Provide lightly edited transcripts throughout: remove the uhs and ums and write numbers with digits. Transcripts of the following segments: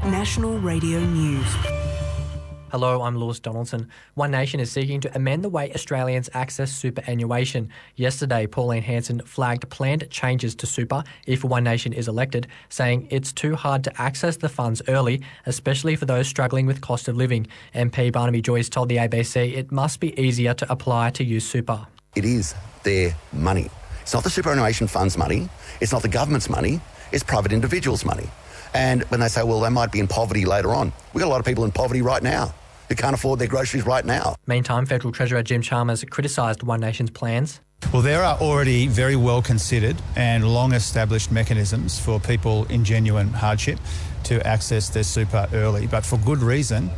National Radio News. Hello, I'm Lewis Donaldson. One Nation is seeking to amend the way Australians access superannuation. Yesterday, Pauline Hanson flagged planned changes to super if One Nation is elected, saying it's too hard to access the funds early, especially for those struggling with cost of living. MP Barnaby Joyce told the ABC it must be easier to apply to use super. It is their money. It's not the superannuation fund's money. It's not the government's money. It's private individuals' money. And when they say, well, they might be in poverty later on, we've got a lot of people in poverty right now who can't afford their groceries right now. Meantime, Federal Treasurer Jim Chalmers criticised One Nation's plans. Well, there are already very well considered and long established mechanisms for people in genuine hardship to access their super early. But for good reason,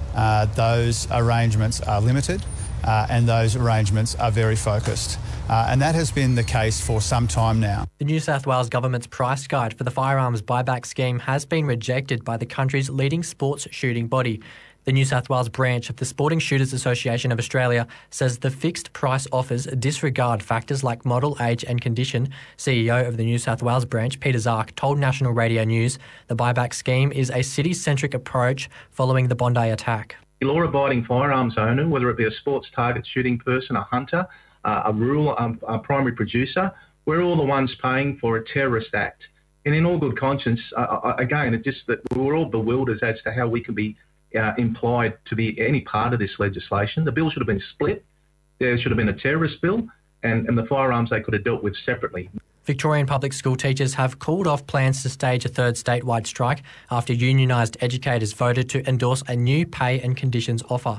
those arrangements are limited and those arrangements are very focused. And that has been the case for some time now. The New South Wales Government's price guide for the firearms buyback scheme has been rejected by the country's leading sports shooting body. The New South Wales branch of the Sporting Shooters Association of Australia says the fixed price offers disregard factors like model, age and condition. CEO of the New South Wales branch, Peter Zark, told National Radio News the buyback scheme is a city-centric approach following the Bondi attack. A law-abiding firearms owner, whether it be a sports target shooting person, a hunter, a rural primary producer, we're all the ones paying for a terrorist act. And in all good conscience, again, it's just that we're all bewildered as to how we can be implied to be any part of this legislation. The bill should have been split. There should have been a terrorist bill, and the firearms they could have dealt with separately. Victorian public school teachers have called off plans to stage a third statewide strike after unionised educators voted to endorse a new pay and conditions offer.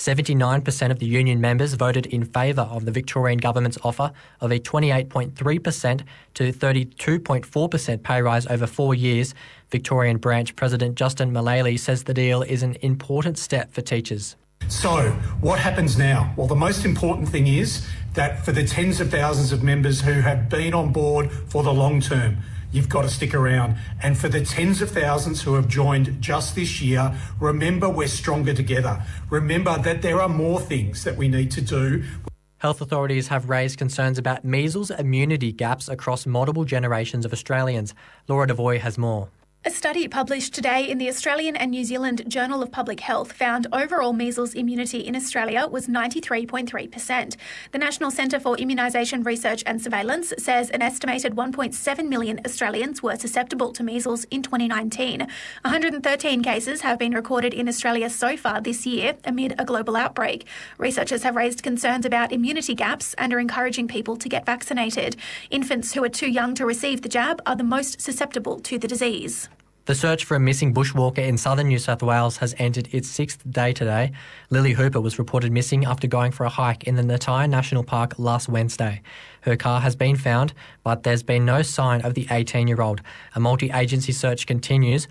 79% of the union members voted in favour of the Victorian government's offer of a 28.3% to 32.4% pay rise over 4 years. Victorian branch President Justin Mullally says the deal is an important step for teachers. So, what happens now? Well, the most important thing is that for the tens of thousands of members who have been on board for the long term, you've got to stick around. And for the tens of thousands who have joined just this year, remember we're stronger together. Remember that there are more things that we need to do. Health authorities have raised concerns about measles immunity gaps across multiple generations of Australians. Laura Devoy has more. A study published today in the Australian and New Zealand Journal of Public Health found overall measles immunity in Australia was 93.3%. The National Centre for Immunisation Research and Surveillance says an estimated 1.7 million Australians were susceptible to measles in 2019. 113 cases have been recorded in Australia so far this year amid a global outbreak. Researchers have raised concerns about immunity gaps and are encouraging people to get vaccinated. Infants who are too young to receive the jab are the most susceptible to the disease. The search for a missing bushwalker in southern New South Wales has entered its sixth day today. Lily Hooper was reported missing after going for a hike in the Natai National Park last Wednesday. Her car has been found, but there's been no sign of the 18-year-old. A multi-agency search continues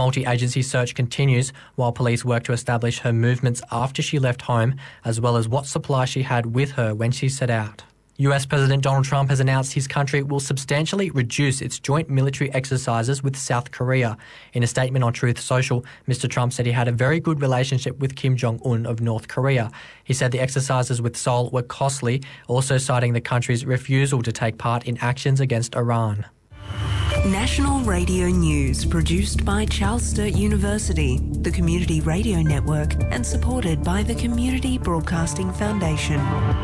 while police work to establish her movements after she left home, as well as what supply she had with her when she set out. US President Donald Trump has announced his country will substantially reduce its joint military exercises with South Korea. In a statement on Truth Social, Mr. Trump said he had a very good relationship with Kim Jong-un of North Korea. He said the exercises with Seoul were costly, also citing the country's refusal to take part in actions against Iran. National Radio News, produced by Charles Sturt University, the Community Radio Network, and supported by the Community Broadcasting Foundation.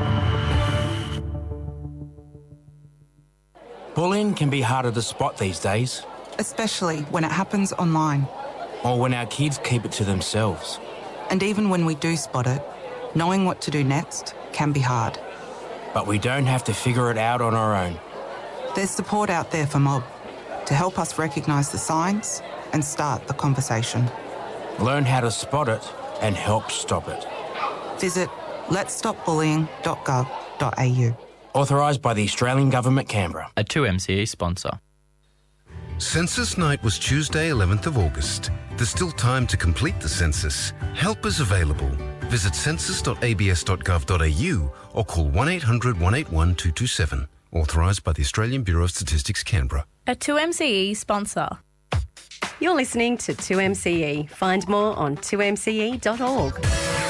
Bullying can be harder to spot these days. Especially when it happens online. Or when our kids keep it to themselves. And even when we do spot it, knowing what to do next can be hard. But we don't have to figure it out on our own. There's support out there for Mob to help us recognise the signs and start the conversation. Learn how to spot it and help stop it. Visit letsstopbullying.gov.au. Authorised by the Australian Government, Canberra. A 2MCE sponsor. Census night was Tuesday, 11th of August. There's still time to complete the census. Help is available. Visit census.abs.gov.au or call 1800 181 227. Authorised by the Australian Bureau of Statistics, Canberra. A 2MCE sponsor. You're listening to 2MCE. Find more on 2mce.org.